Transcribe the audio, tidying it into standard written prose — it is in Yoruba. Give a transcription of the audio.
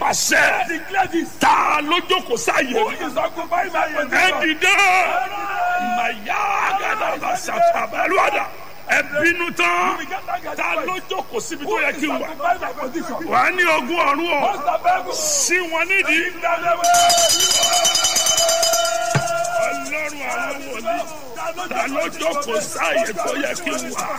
pàṣẹ. Declare this. Ta ló jókòó sáyé Who mi? is occupying my Ẹ position? dìde. Màyà àgàdàgbà ṣàtàbàlúwàdà. Ẹ bínú tán. Ta ló jókòó síbi tó Who yẹ is kí n wà? occupying my position? Wà á ní ogún ọ̀run o. Most of them. Sí wọn nídìí. In the name of Ọlọ́run àwọn wòlíì. Ta ló jókòó sáyé tó yẹ kí n wà?